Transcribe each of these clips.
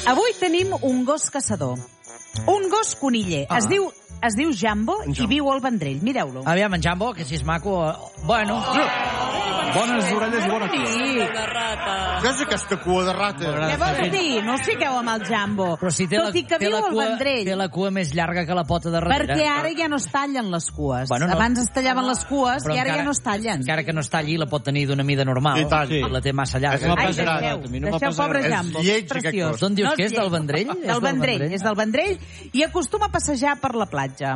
Avui tenim un gos caçador. Un gos coniller. Es diu Jambo i viu al Vendrell. Mireu-lo. Aviam, en Jambo, que si és maco... Bueno... Bones orelles i bona cua. Sí. Què és aquesta cua de rata? Què vols dir? No us fiqueu amb el Jambo. Però si Tot i que viu al Vendrell. té la cua més llarga que la pota de darrere. Perquè ara ja no es tallen les cues. Bueno, no. Abans es tallaven les cues Però i ara ja no es tallen. Encara que no es talli, la pot tenir d'una mida normal. I tant. Sí. La té massa llarga. Ai, deixeu pobre Jambo. És lleig, Preciós. aquest D'on dius No que és? Del Vendrell? Del Vendrell, és del Vendrell i acostuma a passejar per la platja.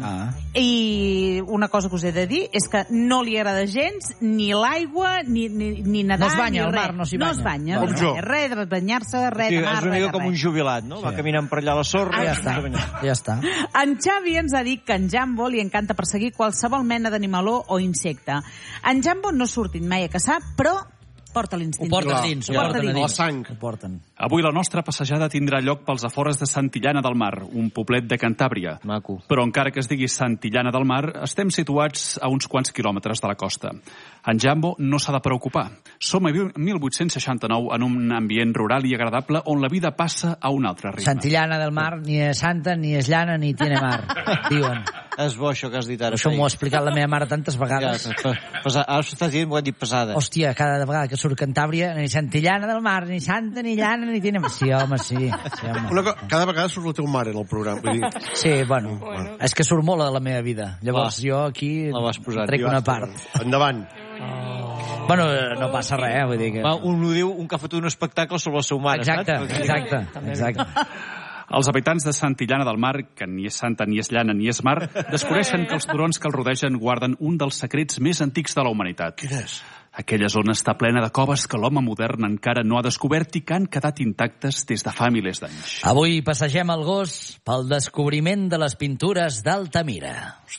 I una cosa que us he de dir és que no li agrada gens ni l'aigua, ni nedar, no es banya, ni al res. mar no s'hi banya. No es banya, Com jo. res de banyar-se, res de mar, és una mica com un jubilat, no? Va caminant per allà a la sorra. Ja està. En Xavi ens ha dit que en Jambo li encanta perseguir qualsevol mena d'animaló o insecte. En Jambo no ha sortit mai a caçar, però porta l'instint. Ho porten dins. La sang. Ho porten. Avui la nostra passejada tindrà lloc pels afores de Santillana del Mar, un poblet de Cantàbria. Maco. Però encara que es digui Santillana del Mar, estem situats a uns quants quilòmetres de la costa. En Jambo no s'ha de preocupar. Som a 1869 en un ambient rural i agradable on la vida passa a un altre ritme. Santillana del Mar ni és santa, ni és llana, ni tiene mar, diuen. És bo això que has dit ara. Això m'ho ha explicat la meva mare tantes vegades. Ara s'estàs dient, m'ho ha dit pesada. Hòstia, cada vegada que surt Cantàbria, ni Santillana del Mar, ni santa, ni llana, ni tiene mar. Sí, home, sí. Cada vegada surt la teva mare en el programa. Vull dir... Sí, bueno, és que surt molt de la meva vida. Llavors jo aquí trec una part. Endavant. Bueno, no passa res, vull dir que... Un ho diu, un que ha fet un espectacle sobre la seva mare. Exacte. Els habitants de Santillana del Mar, que ni és santa, ni és llana, ni és mar, descobreixen que els turons que el rodegen guarden un dels secrets més antics de la humanitat. Quin és? Aquella zona està plena de coves que l'home modern encara no ha descobert i que han quedat intactes des de fa milers d'anys. Avui passegem el gos pel descobriment de les pintures d'Altamira.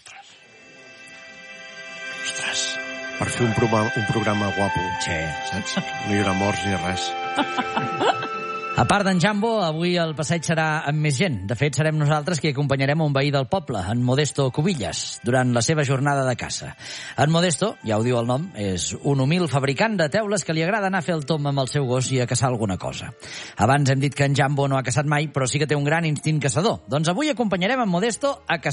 Ostres. Per fer un programa guapo. Sí. Saps? No hi haurà morts ni res. A part d'en Jambo, avui el passeig serà amb més gent. De fet, serem nosaltres qui acompanyarem un veí del poble, en Modesto Cubillas, durant la seva jornada de caça. En Modesto, ja ho diu el nom, és un humil fabricant de teules que li agrada anar a fer el tom amb el seu gos i a caçar alguna cosa. Abans hem dit que en Jambo no ha caçat mai, però sí que té un gran instint caçador. Doncs avui acompanyarem en Modesto a caçar